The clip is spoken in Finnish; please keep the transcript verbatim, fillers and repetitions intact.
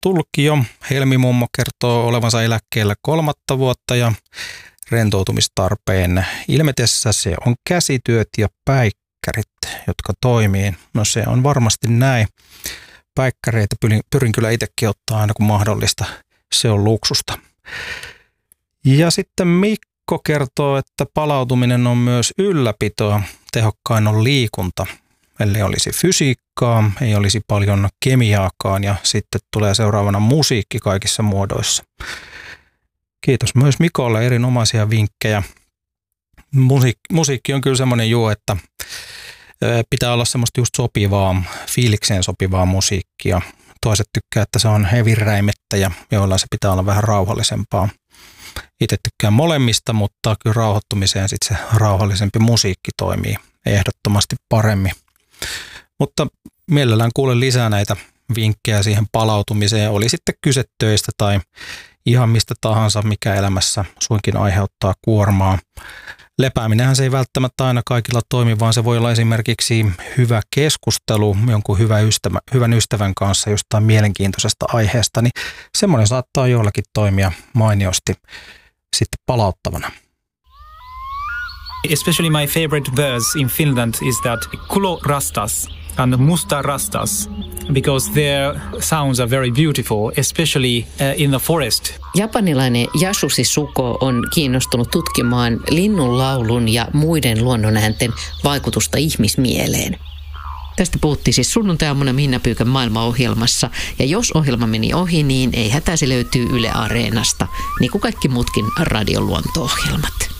tullutkin jo. Helmi-mummo kertoo olevansa eläkkeellä kolmatta vuotta ja rentoutumistarpeen ilmetessä se on käsityöt ja päikkärit, jotka toimii. No se on varmasti näin. Päikkäreitä pyrin, pyrin kyllä itsekin ottaa aina kun mahdollista. Se on luksusta. Ja sitten Mikko kertoo, että palautuminen on myös ylläpitoa. Tehokkain on liikunta. Eli olisi fysiikkaa, ei olisi paljon kemiaakaan ja sitten tulee seuraavana musiikki kaikissa muodoissa. Kiitos myös Mikolle, erinomaisia vinkkejä. Musiik- musiikki on kyllä semmoinen juu, että pitää olla semmoista just sopivaa, fiilikseen sopivaa musiikkia. Toiset tykkää, että se on heviräimettä ja joilla se pitää olla vähän rauhallisempaa. Itse tykkään molemmista, mutta kyllä rauhoittumiseen sitten se rauhallisempi musiikki toimii ehdottomasti paremmin. Mutta mielellään kuulen lisää näitä vinkkejä siihen palautumiseen. Oli sitten kyse töistä tai ihan mistä tahansa, mikä elämässä suinkin aiheuttaa kuormaa. Lepääminenhän se ei välttämättä aina kaikilla toimi, vaan se voi olla esimerkiksi hyvä keskustelu jonkun hyvä ystävä, hyvän ystävän kanssa jostain mielenkiintoisesta aiheesta. Niin semmoinen saattaa jollakin toimia mainiosti sitten palauttavana. Especially my favorite verse in Finland is that kulo rastas and musta rastas, because their sounds are very beautiful, especially uh, in the forest. Japanilainen Yasushi Suko on kiinnostunut tutkimaan linnunlaulun ja muiden luonnonäänten vaikutusta ihmismieleen. Tästä puhuttiin siis sunnuntai-aamuna Minna Pyykän maailmaohjelmassa, ja jos ohjelma meni ohi, niin ei hätä, se löytyy Yle Areenasta, niin kuin kaikki muutkin radioluonto-ohjelmat.